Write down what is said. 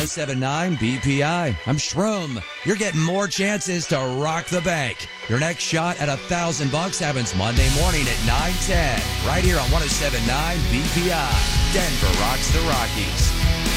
1079 BPI. I'm Shroom. You're getting more chances to rock the bank. Your next shot at $1,000 happens Monday morning at 9:10, right here on 1079 BPI. Denver rocks the Rockies.